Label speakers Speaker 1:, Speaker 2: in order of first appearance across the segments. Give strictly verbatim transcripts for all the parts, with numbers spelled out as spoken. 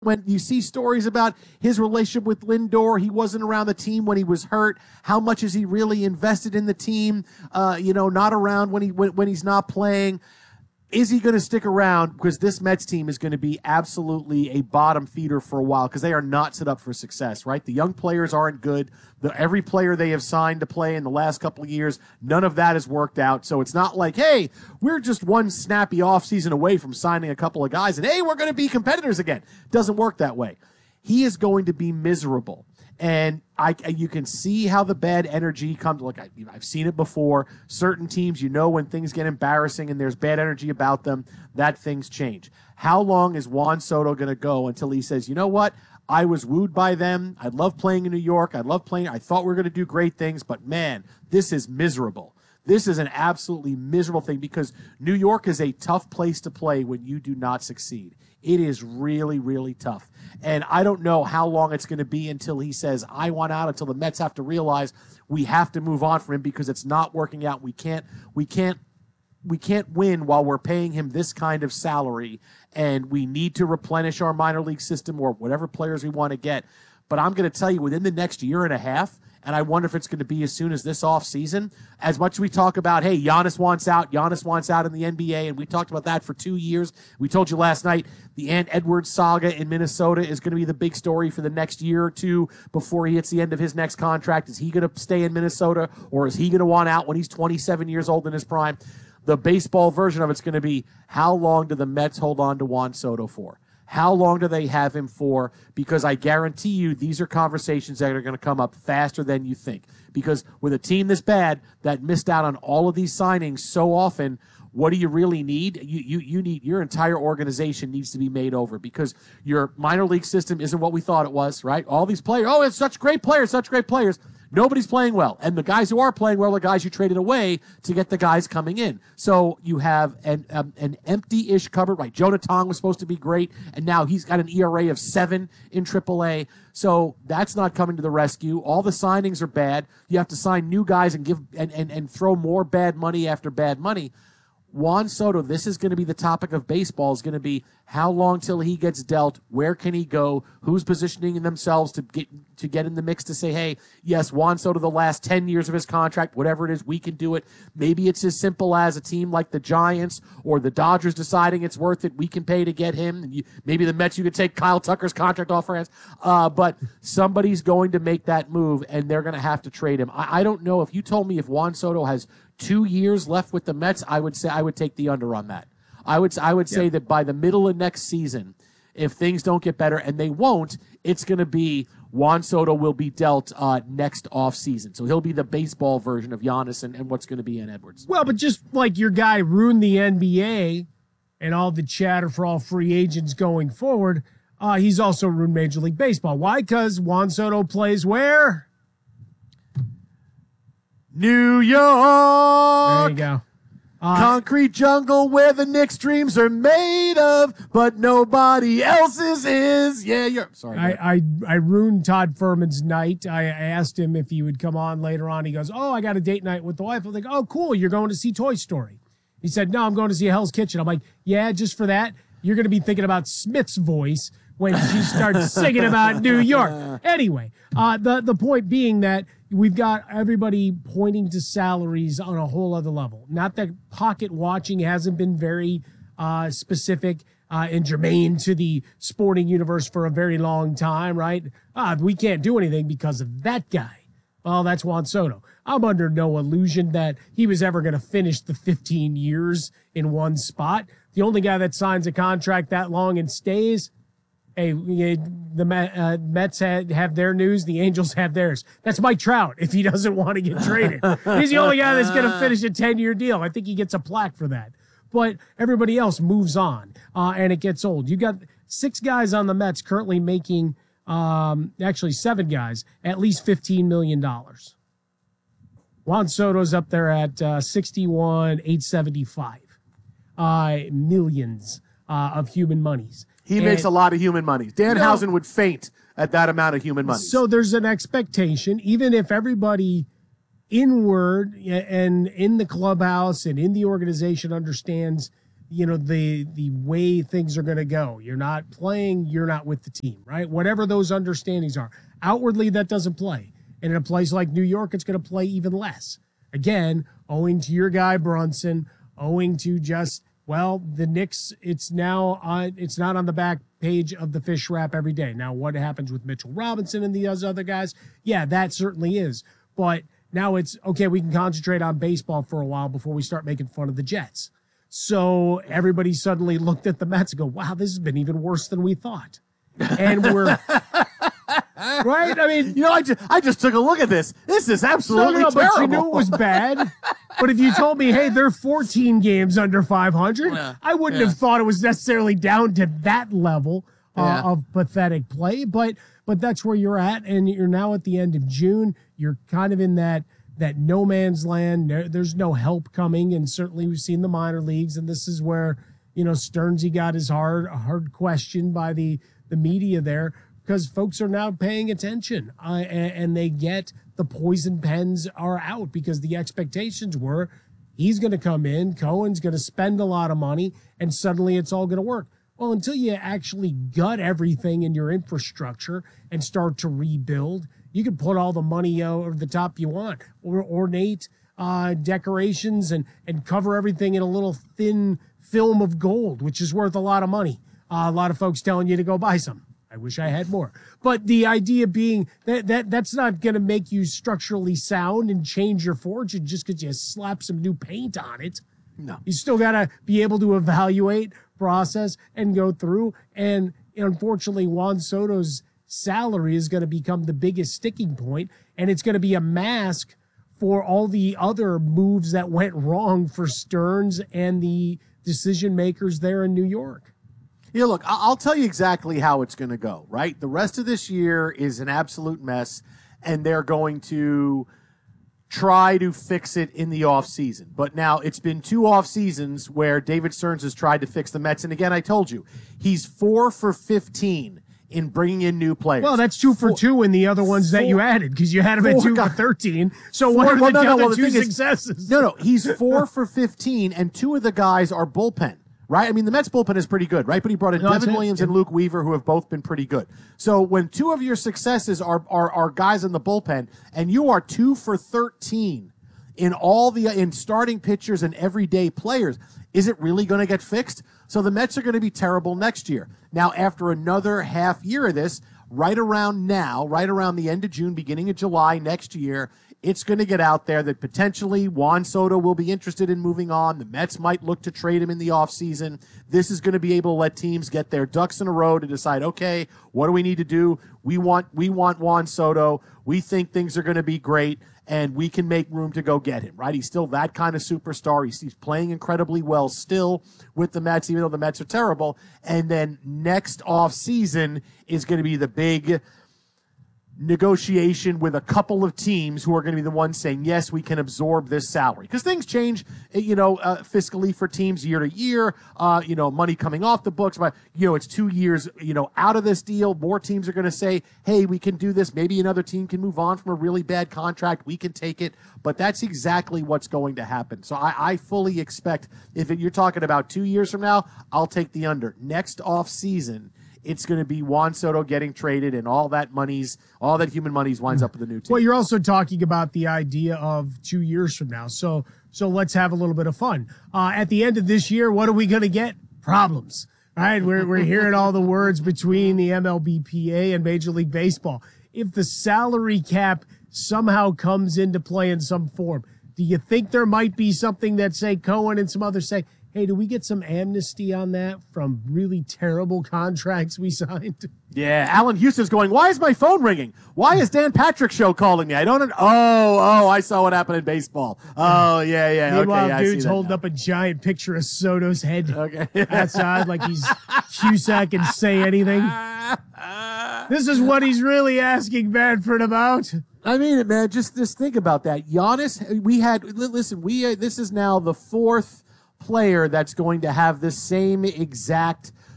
Speaker 1: When you see stories about his relationship with Lindor, he wasn't around the team when he was hurt. How much is he really invested in the team? Uh, you know, not around when he when, when he's not playing. Is he going to stick around? Because this Mets team is going to be absolutely a bottom feeder for a while because they are not set up for success, right? The young players aren't good. The, every player they have signed to play in the last couple of years, none of that has worked out. So it's not like, hey, we're just one snappy offseason away from signing a couple of guys and, hey, we're going to be competitors again. It doesn't work that way. He is going to be miserable. And I, you can see how the bad energy comes. Look, I, I've seen it before. Certain teams, you know, when things get embarrassing and there's bad energy about them, that things change. How long is Juan Soto going to go until he says, you know what? I was wooed by them. I love playing in New York. I love playing. I thought we were going to do great things, but man, this is miserable. This is an absolutely miserable thing because New York is a tough place to play when you do not succeed. It is really, really tough. And I don't know how long it's going to be until he says, I want out, until the Mets have to realize we have to move on for him because it's not working out. We can't, we can't, we can't win while we're paying him this kind of salary, and we need to replenish our minor league system or whatever players we want to get. But I'm going to tell you, within the next year and a half, and I wonder if it's going to be as soon as this offseason, as much as we talk about, hey, Giannis wants out, Giannis wants out in the N B A, and we talked about that for two years. We told you last night the Ant Edwards saga in Minnesota is going to be the big story for the next year or two before he hits the end of his next contract. Is he going to stay in Minnesota, or is he going to want out when he's twenty-seven years old in his prime? The baseball version of it's going to be, how long do the Mets hold on to Juan Soto for? How long do they have him for? Because I guarantee you these are conversations that are going to come up faster than you think. Because with a team this bad that missed out on all of these signings so often, what do you really need? You you you need your entire organization needs to be made over because your minor league system isn't what we thought it was, right? All these players, oh, it's such great players, such great players. Nobody's playing well. And the guys who are playing well are the guys you traded away to get the guys coming in. So you have an um, an empty-ish cupboard, right? Jonah Tong was supposed to be great, and now he's got an E R A of seven in triple A. So that's not coming to the rescue. All the signings are bad. You have to sign new guys and give and, and, and throw more bad money after bad money. Juan Soto, this is going to be the topic of baseball, is going to be how long till he gets dealt, where can he go, who's positioning themselves to get to get in the mix to say, hey, yes, Juan Soto, the last ten years of his contract, whatever it is, we can do it. Maybe it's as simple as a team like the Giants or the Dodgers deciding it's worth it, we can pay to get him. And you, maybe the Mets, you could take Kyle Tucker's contract off our hands. Uh, but somebody's going to make that move, and they're going to have to trade him. I, I don't know if you told me if Juan Soto has two years left with the Mets, I would say I would take the under on that. I would I would say yeah. that by the middle of next season, if things don't get better, and they won't, it's going to be Juan Soto will be dealt uh, next offseason. So he'll be the baseball version of Giannis and, and what's going to be Ant Edwards.
Speaker 2: Well, but just like your guy ruined the N B A and all the chatter for all free agents going forward, uh, he's also ruined Major League Baseball. Why? Because Juan Soto plays where?
Speaker 1: New York.
Speaker 2: There you go. Uh,
Speaker 1: Concrete jungle where the Knicks' dreams are made of, but nobody else's is. Yeah, you're sorry.
Speaker 2: I, I I ruined Todd Furman's night. I asked him if he would come on later on. He goes, "Oh, I got a date night with the wife." I was like, "Oh, cool. You're going to see Toy Story." He said, "No, I'm going to see Hell's Kitchen." I'm like, "Yeah, just for that, you're going to be thinking about Smith's voice when she starts singing about New York." Anyway, uh, the the point being that we've got everybody pointing to salaries on a whole other level. Not that pocket watching hasn't been very uh, specific uh, and germane to the sporting universe for a very long time, right? Ah, we can't do anything because of that guy. Well, that's Juan Soto. I'm under no illusion that he was ever going to finish the fifteen years in one spot. The only guy that signs a contract that long and stays, hey, the uh, Mets have their news. The Angels have theirs. That's Mike Trout if he doesn't want to get traded. He's the only guy that's going to finish a ten-year deal. I think he gets a plaque for that. But everybody else moves on, uh, and it gets old. You got six guys on the Mets currently making, um, actually seven guys, at least fifteen million dollars. Juan Soto's up there at uh, sixty-one thousand eight hundred seventy-five uh, millions uh, of human monies.
Speaker 1: He and, makes a lot of human money. Danhausen no, would faint at that amount of human money.
Speaker 2: So there's an expectation, even if everybody inward and in the clubhouse and in the organization understands you know, the the way things are going to go. You're not playing, you're not with the team, right? Whatever those understandings are. Outwardly, that doesn't play. And in a place like New York, it's going to play even less. Again, owing to your guy Brunson, owing to just, well, the Knicks, it's now on, it's not on the back page of the fish wrap every day. Now, what happens with Mitchell Robinson and the other guys? Yeah, that certainly is. But now it's, okay, we can concentrate on baseball for a while before we start making fun of the Jets. So everybody suddenly looked at the Mets and go, wow, this has been even worse than we thought. And we're right. I mean,
Speaker 1: you know, I just, I just took a look at this. This is absolutely
Speaker 2: no, no,
Speaker 1: terrible.
Speaker 2: But you knew it was bad. But if you told me, hey, they're fourteen games under five hundred, yeah, I wouldn't yeah. have thought it was necessarily down to that level uh, yeah. of pathetic play. But but that's where you're at, and you're now at the end of June. You're kind of in that. that no man's land. There's no help coming. And certainly we've seen the minor leagues. And this is where, you know, Stearnsy got his hard, hard question by the, the media there, because folks are now paying attention uh, and, and they get the poison pens are out, because the expectations were he's going to come in, Cohen's going to spend a lot of money, and suddenly it's all going to work. Well, until you actually gut everything in your infrastructure and start to rebuild, you can put all the money over the top you want, or ornate uh, decorations and, and cover everything in a little thin film of gold, which is worth a lot of money. Uh, a lot of folks telling you to go buy some. I wish I had more. But the idea being that, that that's not going to make you structurally sound and change your fortune just because you slap some new paint on it.
Speaker 1: No.
Speaker 2: You still got to be able to evaluate, process, and go through. And unfortunately, Juan Soto's salary is going to become the biggest sticking point, and it's going to be a mask for all the other moves that went wrong for Stearns and the decision makers there in New York.
Speaker 1: Yeah, look, I'll tell you exactly how it's going to go, right? The rest of this year is an absolute mess, and they're going to try to fix it in the offseason. But now it's been two off seasons where David Stearns has tried to fix the Mets. And again, I told you, he's four for fifteen in bringing in new players.
Speaker 2: Well, that's two for four, two in the other ones four, that you added, because you had him at two for thirteen. So four, what are well, the, no, no, well, the two successes?
Speaker 1: Is, no, no, he's four for fifteen, and two of the guys are bullpen, right? I mean, the Mets bullpen is pretty good, right? But he brought in no, Devin Williams yeah. and Luke Weaver, who have both been pretty good. So when two of your successes are, are, are guys in the bullpen, and you are two for thirteen in all the in starting pitchers and everyday players, is it really going to get fixed? So the Mets are going to be terrible next year. Now, after another half year of this, right around now, right around the end of June, beginning of July next year, it's going to get out there that potentially Juan Soto will be interested in moving on. The Mets might look to trade him in the offseason. This is going to be able to let teams get their ducks in a row to decide, okay, what do we need to do? We want we want Juan Soto. We think things are going to be great, and we can make room to go get him, right? He's still that kind of superstar. He's, he's playing incredibly well still with the Mets, even though the Mets are terrible. And then next offseason is going to be the big negotiation with a couple of teams who are going to be the ones saying, yes, we can absorb this salary. Because things change, you know, uh, fiscally for teams year to year, uh, you know, money coming off the books. But, you know, it's two years, you know, out of this deal. More teams are going to say, hey, we can do this. Maybe another team can move on from a really bad contract. We can take it. But that's exactly what's going to happen. So I, I fully expect, if it, you're talking about two years from now, I'll take the under. Next off season, it's going to be Juan Soto getting traded, and all that money's, all that human money's winds up with the new team.
Speaker 2: Well, you're also talking about the idea of two years from now. So, so let's have a little bit of fun. Uh, at the end of this year, what are we going to get? Problems, right? We're, we're hearing all the words between the M L B P A and Major League Baseball. If the salary cap somehow comes into play in some form, do you think there might be something that, say, Cohen and some others say, hey, do we get some amnesty on that from really terrible contracts we signed?
Speaker 1: Yeah, Alan Houston's going, why is my phone ringing? Why is Dan Patrick's show calling me? I don't know. Oh, oh, I saw what happened in baseball. Oh, yeah, yeah.
Speaker 2: Meanwhile,
Speaker 1: okay, yeah,
Speaker 2: dude's holding now. up a giant picture of Soto's head
Speaker 1: okay.
Speaker 2: outside like he's Cusack can say anything. This is what he's really asking Manfred about.
Speaker 1: I mean it, man. Just, just think about that. Giannis, we had, listen, we uh, this is now the fourth player that's going to have this same exact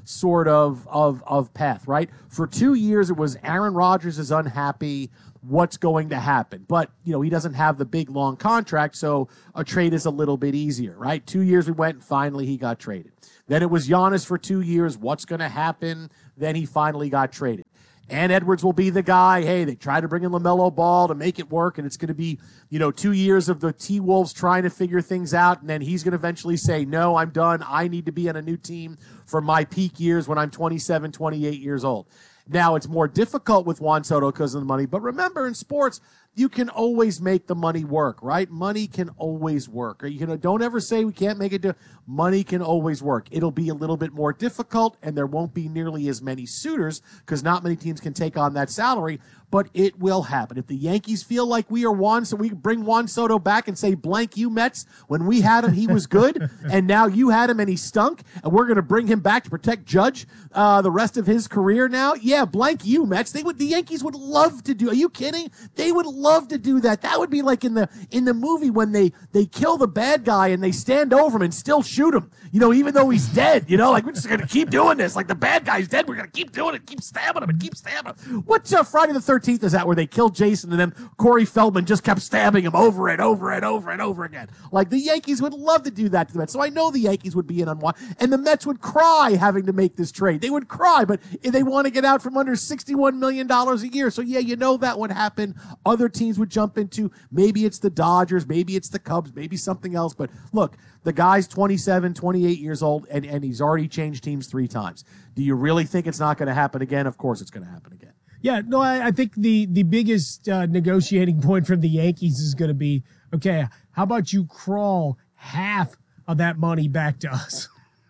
Speaker 1: sort of, of, of path, right? For two years, it was Aaron Rodgers is unhappy. What's going to happen? But, you know, he doesn't have the big, long contract, so a trade is a little bit easier, right? Two years we went, and finally he got traded. Then it was Giannis for two years. What's going to happen? Then he finally got traded. And Edwards will be the guy. Hey, they tried to bring in LaMelo Ball to make it work, and it's going to be, you know, two years of the T-Wolves trying to figure things out, and then he's going to eventually say, no, I'm done. I need to be on a new team for my peak years when I'm twenty-seven, twenty-eight years old. Now, it's more difficult with Juan Soto because of the money, but remember, in sports, you can always make the money work, right? Money can always work. Or you know, don't ever say we can't make it do. Money can always work. It'll be a little bit more difficult, and there won't be nearly as many suitors because not many teams can take on that salary, but it will happen. If the Yankees feel like we are Juan, so we bring Juan Soto back and say, blank you Mets, when we had him, he was good, and now you had him and he stunk, and we're going to bring him back to protect Judge uh, the rest of his career now. Yeah, blank you Mets. They would. The Yankees would love to do. Are you kidding? They would love to do that. That would be like in the in the movie when they they kill the bad guy and they stand over him and still shoot him. You know, even though he's dead. You know, like we're just going to keep doing this. Like the bad guy's dead, we're going to keep doing it, keep stabbing him and keep stabbing him. What's uh, Friday the thirteenth is that where they killed Jason and then Corey Feldman just kept stabbing him over and over and over and over again. Like the Yankees would love to do that to the Mets. So I know the Yankees would be in on one, and the Mets would cry having to make this trade. They would cry, but if they want to get out from under sixty-one million dollars a year. So yeah, you know that would happen. Other teams would jump into, maybe it's the Dodgers, maybe it's the Cubs, maybe something else. But look, the guy's twenty-seven, twenty-eight years old, and, and he's already changed teams three times. Do you really think it's not going to happen again? Of course it's going to happen again.
Speaker 2: Yeah, no, I, I think the, the biggest uh, negotiating point from the Yankees is going to be, okay, how about you crawl half of that money back to us?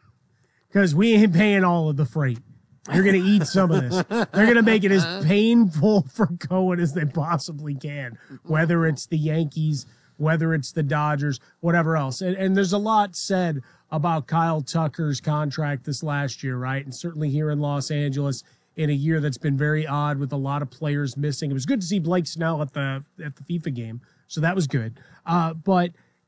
Speaker 2: Because we ain't paying all of the freight. You're going to eat some of this. They're going to make it as painful for Cohen as they possibly can, whether it's the Yankees, whether it's the Dodgers, whatever else. And, and there's a lot said about Kyle Tucker's contract this last year, right? And certainly here in Los Angeles, in a year that's been very odd with a lot of players missing. It was good to see Blake Snell at the at the FIFA game, so that was good. Uh, but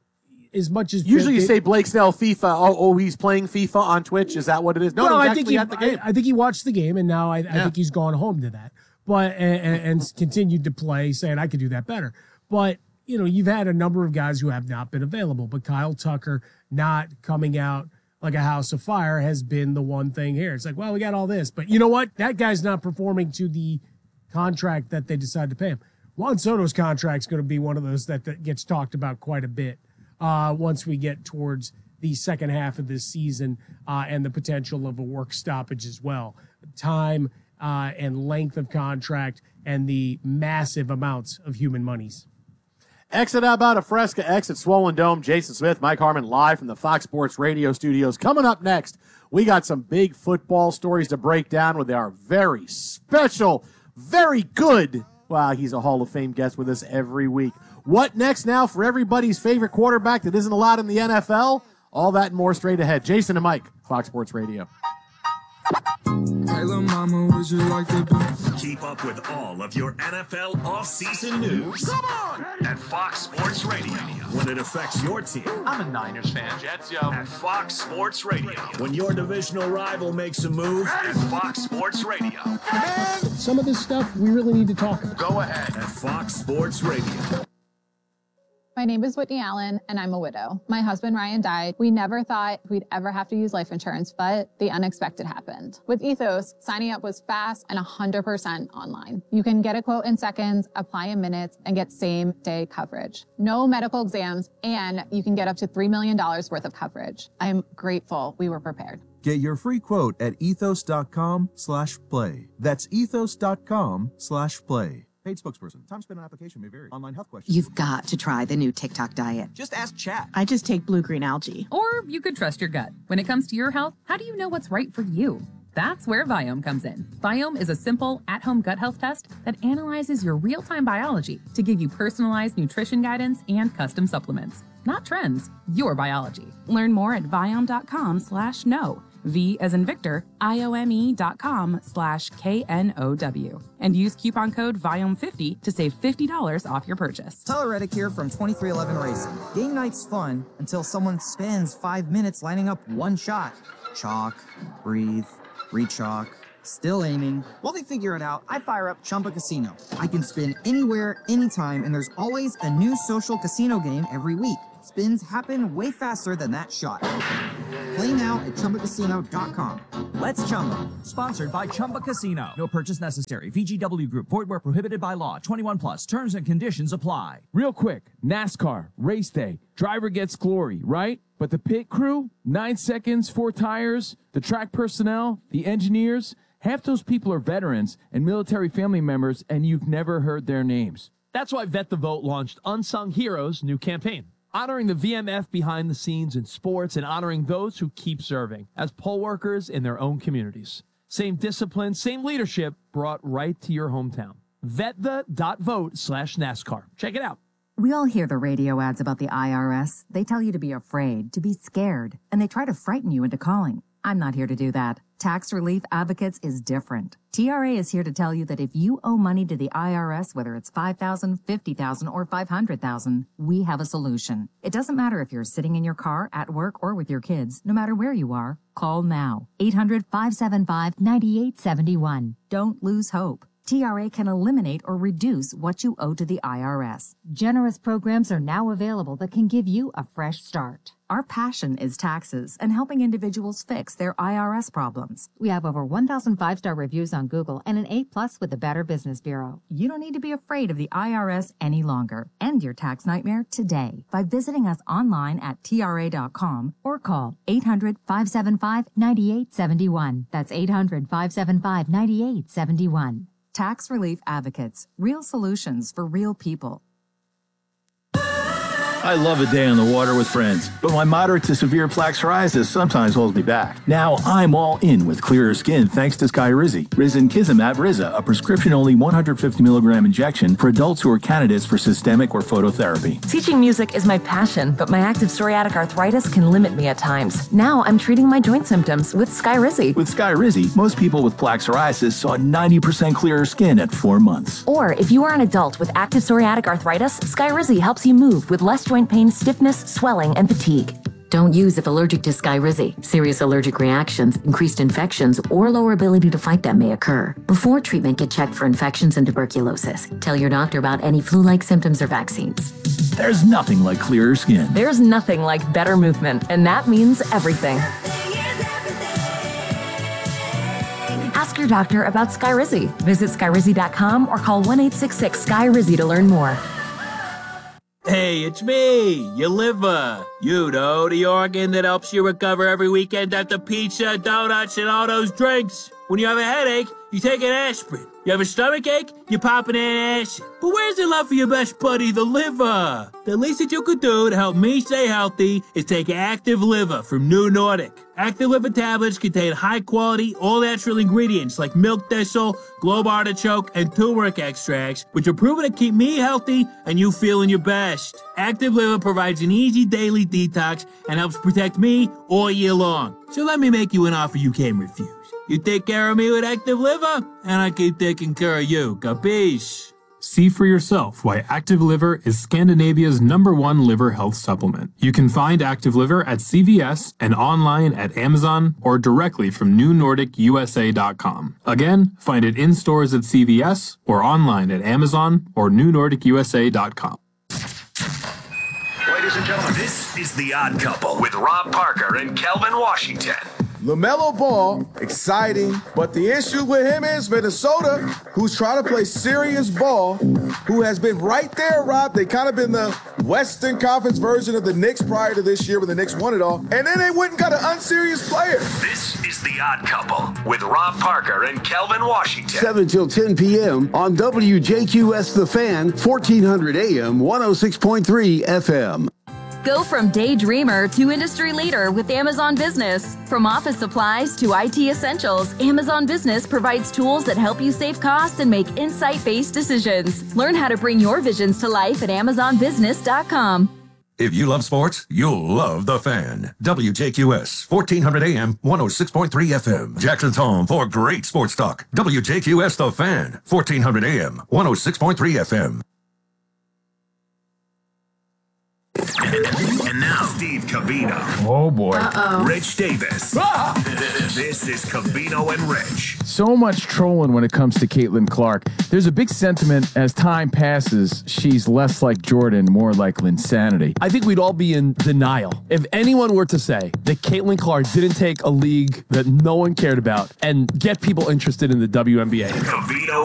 Speaker 2: as much as
Speaker 1: usually you say Blake Snell FIFA, oh, oh, he's playing FIFA on Twitch. Is that what it is? No,
Speaker 2: no,
Speaker 1: he's
Speaker 2: I think
Speaker 1: actually
Speaker 2: he,
Speaker 1: at the game.
Speaker 2: I, I think he watched the game, and now I, yeah. I think he's gone home to that. But and, and continued to play, saying I could do that better. But you know, you've had a number of guys who have not been available, but Kyle Tucker not coming out like a house of fire has been the one thing here. It's like, well, we got all this, but you know what? That guy's not performing to the contract that they decided to pay him. Juan Soto's contract's going to be one of those that, that gets talked about quite a bit uh, once we get towards the second half of this season uh, and the potential of a work stoppage as well. Time uh, and length of contract and the massive amounts of human monies.
Speaker 1: Exit about a Fresca, exit Swollen Dome. Jason Smith, Mike Harmon, live from the Fox Sports Radio studios. Coming up next, we got some big football stories to break down with our very special, very good, wow, he's a Hall of Fame guest with us every week. What next now for everybody's favorite quarterback that isn't allowed in the N F L? All that and more straight ahead. Jason and Mike, Fox Sports Radio.
Speaker 3: Hey, little mama, would you like to be?
Speaker 4: Keep up with all of your N F L offseason news. Come on! At Fox Sports Radio. When it affects your team.
Speaker 5: I'm a Niners fan. Jets, yo.
Speaker 4: At Fox Sports Radio. When your divisional rival makes a move. At Fox Sports Radio.
Speaker 2: Some of this stuff we really need to talk about.
Speaker 4: Go ahead. At Fox Sports Radio.
Speaker 6: My name is Whitney Allen, and I'm a widow. My husband, Ryan, died. We never thought we'd ever have to use life insurance, but the unexpected happened. With Ethos, signing up was fast and one hundred percent online. You can get a quote in seconds, apply in minutes, and get same-day coverage. No medical exams, and you can get up to three million dollars worth of coverage. I'm grateful we were prepared.
Speaker 7: Get your free quote at ethos.com slash play. That's ethos.com slash play. Paid spokesperson. Time spent on application may vary. Online health questions.
Speaker 8: You've got to try the new TikTok diet.
Speaker 7: Just ask chat.
Speaker 9: I just take blue-green algae.
Speaker 10: Or you could trust your gut. When it comes to your health, how do you know what's right for you? That's where Viome comes in. Viome is a simple, at-home gut health test that analyzes your real-time biology to give you personalized nutrition guidance and custom supplements. Not trends, your biology.
Speaker 9: Learn more at Viome.com slash no. V as in Victor, I-O-M-E dot com slash K-N-O-W. And use coupon code Viome fifty to save fifty dollars off your purchase.
Speaker 11: Tyler Reddick here from twenty-three eleven Racing. Game night's fun until someone spends five minutes lining up one shot. Chalk, breathe, Rechalk. Still aiming. While they figure it out, I fire up Chumba Casino. I can spin anywhere, anytime, and there's always a new social casino game every week. Spins happen way faster than that shot. Play now at Chumba Casino dot com.
Speaker 12: Let's Chumba. Sponsored by Chumba Casino. No purchase necessary. V G W Group. Void where prohibited by law. twenty-one plus. Terms and conditions apply.
Speaker 13: Real quick. NASCAR. Race day. Driver gets glory, right? But the pit crew? Nine seconds, four tires. The track personnel? The engineers? Half those people are veterans and military family members, and you've never heard their names.
Speaker 14: That's why Vet the Vote launched Unsung Heroes' new campaign, honoring the V M F behind the scenes in sports and honoring those who keep serving as poll workers in their own communities. Same discipline, same leadership brought right to your hometown. vet the dot vote slash NASCAR. Check it out.
Speaker 8: We all hear the radio ads about the I R S. They tell you to be afraid, to be scared, and they try to frighten you into calling. I'm not here to do that. Tax Relief Advocates is different. T R A is here to tell you that if you owe money to the I R S, whether it's five thousand dollars, fifty thousand dollars, or five hundred thousand dollars, we have a solution. It doesn't matter if you're sitting in your car, at work, or with your kids. No matter where you are, call now. eight hundred, five seven five, nine eight seven one. Don't lose hope. T R A can eliminate or reduce what you owe to the I R S. Generous programs are now available that can give you a fresh start. Our passion is taxes and helping individuals fix their I R S problems. We have over one thousand five-star reviews on Google and an A plus with the Better Business Bureau. You don't need to be afraid of the I R S any longer. End your tax nightmare today by visiting us online at T R A dot com or call eight hundred, five seven five, nine eight seven one. That's eight hundred, five seven five, nine eight seven one. Tax Relief Advocates. Real solutions for real people.
Speaker 15: I love a day on the water with friends, but my moderate to severe plaque psoriasis sometimes holds me back. Now I'm all in with clearer skin thanks to Skyrizi. Risankizumab Riza, a prescription-only one hundred fifty milligram injection for adults who are candidates for systemic or phototherapy.
Speaker 16: Teaching music is my passion, but my active psoriatic arthritis can limit me at times. Now I'm treating my joint symptoms with Skyrizi.
Speaker 15: With Skyrizi, most people with plaque psoriasis saw ninety percent clearer skin at four months.
Speaker 16: Or if you are an adult with active psoriatic arthritis, Skyrizi helps you move with less joint pain, stiffness, swelling, and fatigue. Don't use if allergic to Skyrizi. Serious allergic reactions, increased infections, or lower ability to fight them may occur. Before treatment, get checked for infections and tuberculosis. Tell your doctor about any flu-like symptoms or vaccines.
Speaker 15: There's nothing like clearer skin.
Speaker 16: There's nothing like better movement, and that means everything. Ask your doctor about Skyrizi. Visit Skyrizi dot com or call one eight six six, S K Y R I Z I to learn more.
Speaker 17: Hey, it's me, your liver. You know, the organ that helps you recover every weekend after pizza, donuts, and all those drinks. When you have a headache, you take an aspirin. You have a stomach ache, you pop an antacid. But where's the love for your best buddy, the liver? The least that you could do to help me stay healthy is take Active Liver from New Nordic. Active Liver tablets contain high-quality, all-natural ingredients like milk thistle, globe artichoke, and turmeric extracts, which are proven to keep me healthy and you feeling your best. Active Liver provides an easy daily detox and helps protect me all year long. So let me make you an offer you can't refuse. You take care of me with Active Liver, and I keep taking care of you. Capiche?
Speaker 18: See for yourself why Active Liver is Scandinavia's number one liver health supplement. You can find Active Liver at C V S and online at Amazon or directly from New Nordic U S A dot com. Again, find it in stores at C V S or online at Amazon or New Nordic U S A dot com.
Speaker 4: Ladies and gentlemen, this is The Odd Couple with Rob Parker and Kelvin Washington.
Speaker 19: LaMelo Ball, exciting, but the issue with him is Minnesota, who's trying to play serious ball, who has been right there, Rob. They kind of been the Western Conference version of the Knicks prior to this year when the Knicks won it all, and then they went and got an unserious player.
Speaker 4: This is The Odd Couple with Rob Parker and Kelvin Washington.
Speaker 20: seven till ten p.m. on W J Q S The Fan, fourteen hundred A M, one oh six point three F M.
Speaker 21: Go from daydreamer to industry leader with Amazon Business. From office supplies to I T essentials, Amazon Business provides tools that help you save costs and make insight-based decisions. Learn how to bring your visions to life at Amazon Business dot com.
Speaker 22: If you love sports, you'll love The Fan. W J Q S, fourteen hundred A M, one oh six point three F M. Jackson's home for great sports talk. W J Q S The Fan, fourteen hundred A M, one oh six point three F M.
Speaker 4: And And now, Steve Cavino.
Speaker 13: Oh, boy.
Speaker 4: Uh-oh. Rich Davis. Ah! This is Cavino and Rich.
Speaker 13: So much trolling when it comes to Caitlin Clark. There's a big sentiment as time passes, she's less like Jordan, more like Linsanity.
Speaker 14: I think we'd all be in denial if anyone were to say that Caitlin Clark didn't take a league that no one cared about and get people interested in the W N B A.
Speaker 4: Cavino